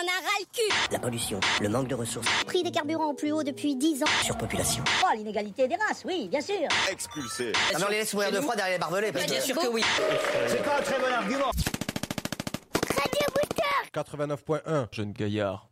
a ras le cul. La pollution, le manque de ressources. Prix des carburants au plus haut depuis 10 ans. Surpopulation. Oh, l'inégalité des races, oui, bien sûr. Expulsé. Ah non, on les laisse mourir de froid derrière les barbelés. Parce Bien que... sûr que oui. C'est pas un très bon argument. Radio Booster. 89.1, jeune gaillard.